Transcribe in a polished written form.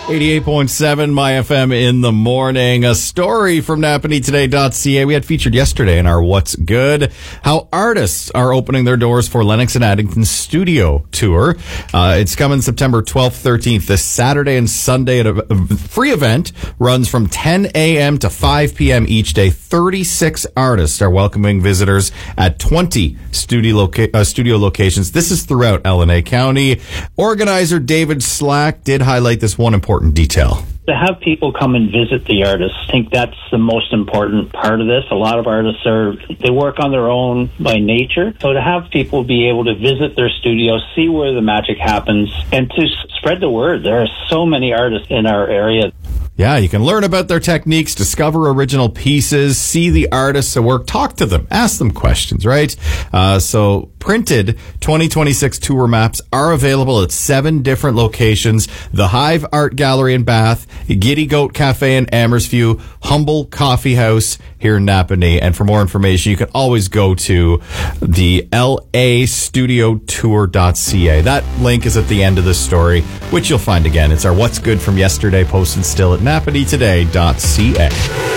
88.7 My FM in the morning. A story from Napanee We had featured yesterday in our What's Good how artists are opening their doors for Lennox and Addington's studio tour. It's coming September 12th, 13th, this Saturday and Sunday at a free event. Runs from 10 a.m. to 5 p.m. each day. 36 artists are welcoming visitors at 20 studio locations. This is throughout LNA County. Organizer David Slack did highlight this one important detail. To have people come and visit the artists, I think that's the most important part of this. A lot of artists they work on their own by nature. So to have people be able to visit their studio, see where the magic happens, and to spread the word. There are so many artists in our area. Yeah, you can learn about their techniques, discover original pieces, see the artists at work, talk to them, ask them questions, right? So printed 2026 tour maps are available at 7 different locations. The Hive Art Gallery in Bath, Giddy Goat Cafe in Amhersview, Humble Coffee House here in Napanee. And for more information, you can always go to the lastudiotour.ca. That link is at the end of the story, which you'll find again. It's our What's Good from yesterday, posted still at napaneetoday.ca.